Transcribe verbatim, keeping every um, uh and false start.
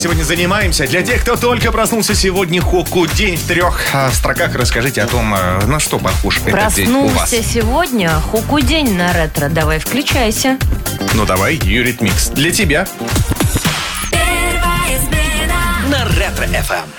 Сегодня занимаемся. Для тех, кто только проснулся сегодня, Хоку день в трех строках. Расскажите о том, на что похож этот день у вас. Проснулся сегодня, Хоку день на ретро. Давай, включайся. Ну давай, Юритмикс для тебя. Первая смена на Ретро эф эм.